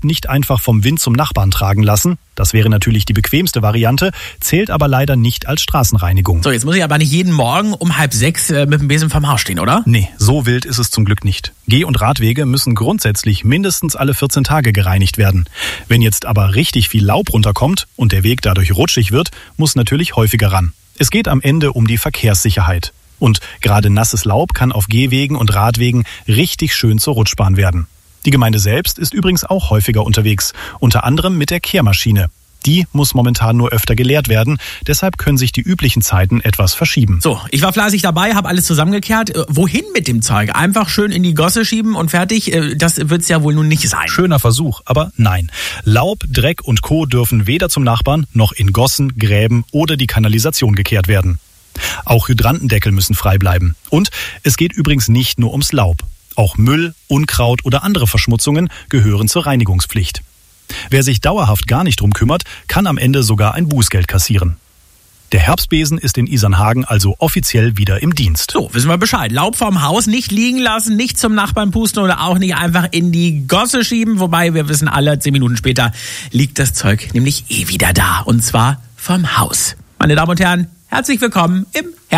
nicht einfach vom Wind zum Nachbarn tragen lassen. Das wäre natürlich die bequemste Variante, zählt aber leider nicht als Straßenreinigung. So, jetzt muss ich aber nicht jeden Morgen um 5:30 mit dem Besen vorm Haus stehen, oder? Nee, so wild ist es zum Glück nicht. Geh- und Radwege müssen grundsätzlich mindestens alle 14 Tage gereinigt werden. Wenn jetzt aber richtig viel Laub runterkommt und der Weg dadurch rutschig wird, muss natürlich häufiger ran. Es geht am Ende um die Verkehrssicherheit. Und gerade nasses Laub kann auf Gehwegen und Radwegen richtig schön zur Rutschbahn werden. Die Gemeinde selbst ist übrigens auch häufiger unterwegs, unter anderem mit der Kehrmaschine. Die muss momentan nur öfter geleert werden, deshalb können sich die üblichen Zeiten etwas verschieben. So, ich war fleißig dabei, habe alles zusammengekehrt. Wohin mit dem Zeug? Einfach schön in die Gosse schieben und fertig? Das wird's ja wohl nun nicht sein. Schöner Versuch, aber nein. Laub, Dreck und Co. dürfen weder zum Nachbarn noch in Gossen, Gräben oder die Kanalisation gekehrt werden. Auch Hydrantendeckel müssen frei bleiben. Und es geht übrigens nicht nur ums Laub. Auch Müll, Unkraut oder andere Verschmutzungen gehören zur Reinigungspflicht. Wer sich dauerhaft gar nicht drum kümmert, kann am Ende sogar ein Bußgeld kassieren. Der Herbstbesen ist in Isernhagen also offiziell wieder im Dienst. So, wissen wir Bescheid. Laub vorm Haus nicht liegen lassen, nicht zum Nachbarn pusten oder auch nicht einfach in die Gosse schieben. Wobei, wir wissen alle, 10 Minuten später liegt das Zeug nämlich wieder da. Und zwar vom Haus. Meine Damen und Herren, herzlich willkommen im